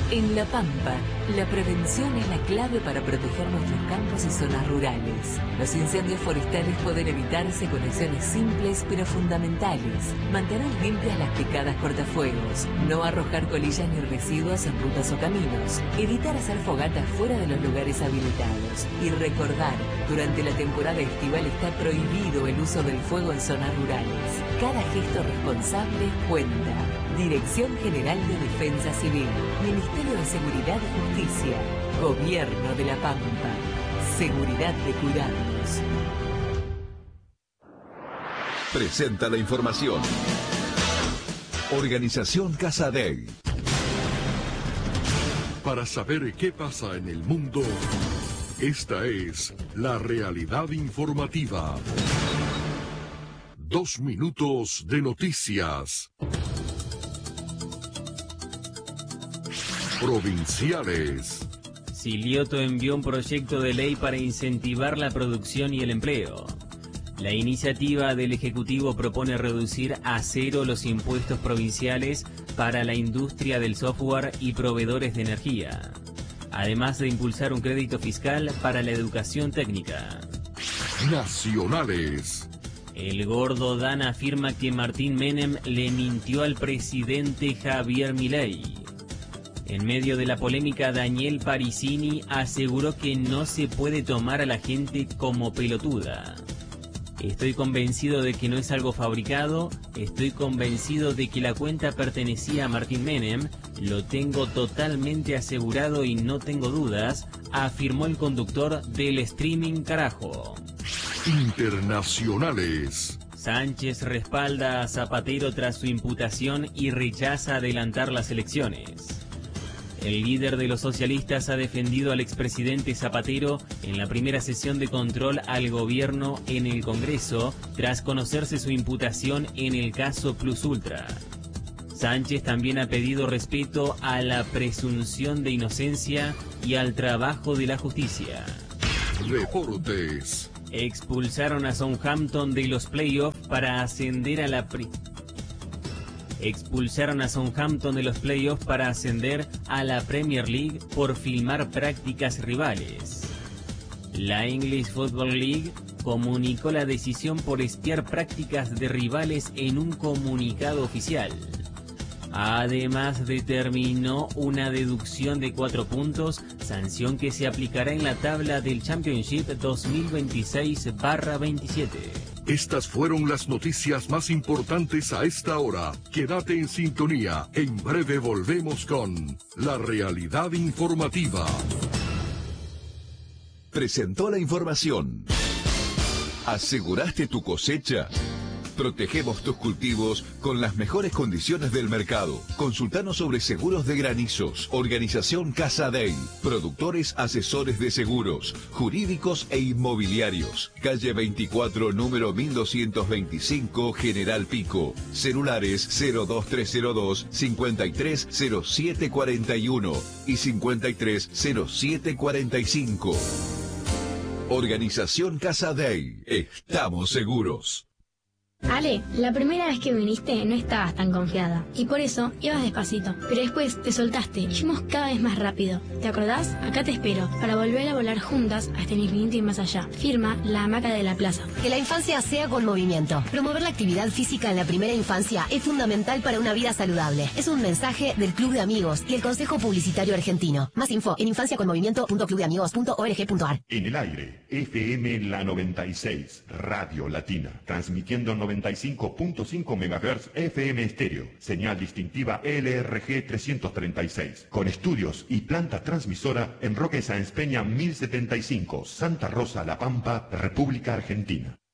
En La Pampa, la prevención es la clave para proteger nuestros campos y zonas rurales. Los incendios forestales pueden evitarse con acciones simples pero fundamentales. Mantener limpias las picadas cortafuegos, no arrojar colillas ni residuos en rutas o caminos, evitar hacer fogatas fuera de los lugares habilitados y recordar, durante la temporada estival está prohibido el uso del fuego en zonas rurales. Cada gesto responsable cuenta. Dirección General de Defensa Civil, Ministerio de Seguridad y Justicia, Gobierno de La Pampa. Seguridad de cuidarnos. Presenta la información. Organización Casadei. Para saber qué pasa en el mundo, esta es la realidad informativa. 2 minutos de noticias. Provinciales. Silioto envió un proyecto de ley para incentivar la producción y el empleo. La iniciativa del Ejecutivo propone reducir a 0 los impuestos provinciales para la industria del software y proveedores de energía, además de impulsar un crédito fiscal para la educación técnica. Nacionales. El gordo Dan afirma que Martín Menem le mintió al presidente Javier Milei. En medio de la polémica, Daniel Parisini aseguró que no se puede tomar a la gente como pelotuda. Estoy convencido de que no es algo fabricado, estoy convencido de que la cuenta pertenecía a Martín Menem, lo tengo totalmente asegurado y no tengo dudas, afirmó el conductor del streaming carajo. Internacionales. Sánchez respalda a Zapatero tras su imputación y rechaza adelantar las elecciones. El líder de los socialistas ha defendido al expresidente Zapatero en la primera sesión de control al gobierno en el Congreso, tras conocerse su imputación en el caso Plus Ultra. Sánchez también ha pedido respeto a la presunción de inocencia y al trabajo de la justicia. Deportes. Expulsaron a Southampton de los playoffs para ascender a la Premier League por filmar prácticas rivales. La English Football League comunicó la decisión por espiar prácticas de rivales en un comunicado oficial. Además, determinó una deducción de 4 puntos, sanción que se aplicará en la tabla del Championship 2026/27. Estas fueron las noticias más importantes a esta hora. Quédate en sintonía. En breve volvemos con la realidad informativa. Presentó la información. ¿Aseguraste tu cosecha? Protegemos tus cultivos con las mejores condiciones del mercado. Consultanos sobre seguros de granizos. Organización Casadei. Productores asesores de seguros, jurídicos e inmobiliarios. Calle 24, número 1225, General Pico. Celulares 02302 530741 y 530745. Organización Casadei. Estamos seguros. Ale, la primera vez que viniste no estabas tan confiada y por eso ibas despacito, pero después te soltaste y fuimos cada vez más rápido. ¿Te acordás? Acá te espero para volver a volar juntas hasta el infinito y más allá. Firma La Hamaca de la Plaza. Que la infancia sea con movimiento. Promover la actividad física en la primera infancia es fundamental para una vida saludable. Es un mensaje del Club de Amigos y el Consejo Publicitario Argentino. Más info en infanciaconmovimiento.clubdeamigos.org.ar. En el aire, FM La 96, Radio Latina, transmitiendo 95.5 MHz FM estéreo, señal distintiva LRG 336, con estudios y planta transmisora en Roque Sáenz Peña 1075, Santa Rosa, La Pampa, República Argentina.